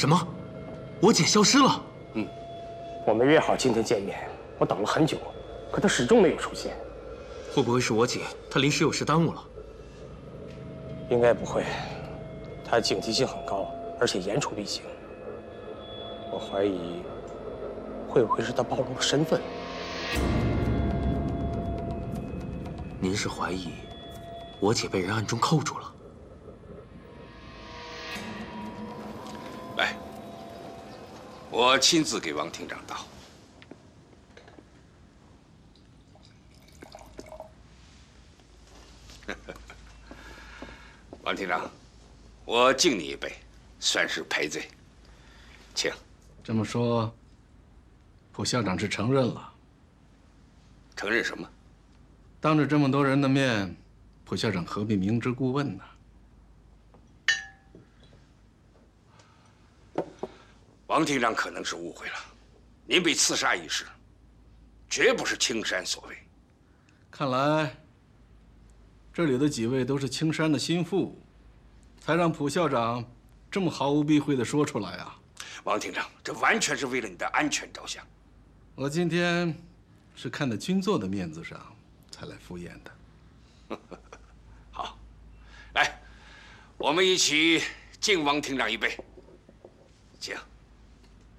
什么？我姐消失了？ 嗯，我们约好今天见面，我等了很久，可她始终没有出现。 会不会是我姐她临时有事耽误了？ 应该不会，她警惕性很高，而且言出必行。我怀疑，会不会是她暴露了身份？ 您是怀疑我姐被人暗中扣住了？ 来，我亲自给王厅长道。王厅长，我敬你一杯，算是赔罪，请。 这么说，蒲校长是承认了？ 承认什么？ 当着这么多人的面，蒲校长何必明知故问呢？ 王厅长可能是误会了，您被刺杀一事，绝不是青山所为。 看来，这里的几位都是青山的心腹，才让蒲校长这么毫无避讳地说出来啊！ 王厅长，这完全是为了你的安全着想。 我今天是看在君座的面子上才来赴宴的。 好，来，我们一起敬王厅长一杯，请。